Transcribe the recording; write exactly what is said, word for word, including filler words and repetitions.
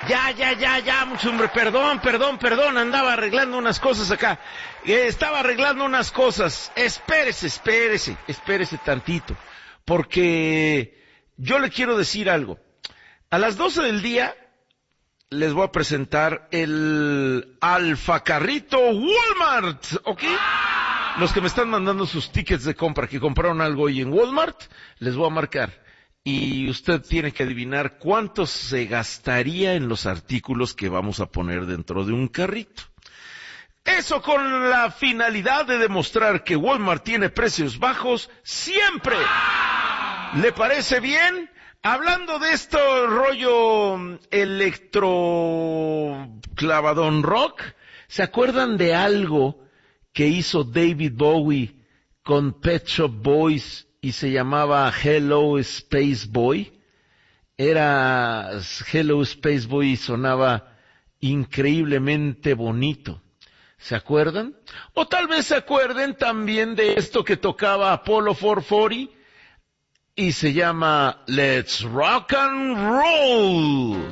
Ya, ya, ya, ya, mucho hombre, perdón, perdón, perdón, andaba arreglando unas cosas acá. Eh, estaba arreglando unas cosas. Espérese, espérese, espérese tantito. Porque yo le quiero decir algo. A las doce del día les voy a presentar el alfacarrito Walmart, ¿ok? Los que me están mandando sus tickets de compra, que compraron algo hoy en Walmart, les voy a marcar. Y usted tiene que adivinar cuánto se gastaría en los artículos que vamos a poner dentro de un carrito. Eso con la finalidad de demostrar que Walmart tiene precios bajos siempre. ¿Le parece bien? Hablando de esto, rollo electro clavadón rock, ¿se acuerdan de algo que hizo David Bowie con Pet Shop Boys y se llamaba Hello Space Boy? Era Hello Space Boy y sonaba increíblemente bonito. ¿Se acuerdan? O tal vez se acuerden también de esto que tocaba Apollo cuatrocientos cuarenta y se llama Let's Rock and Roll.